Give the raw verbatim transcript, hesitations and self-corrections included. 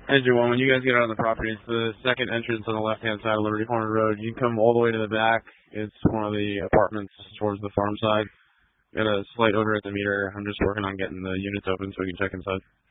Engine one, when you guys get out on the property, it's the second entrance on the left-hand side of Liberty Corner Road. You come all the way to the back. It's one of the apartments towards the farm side. Got a slight odor at the meter. I'm just working on getting the units open so we can check inside.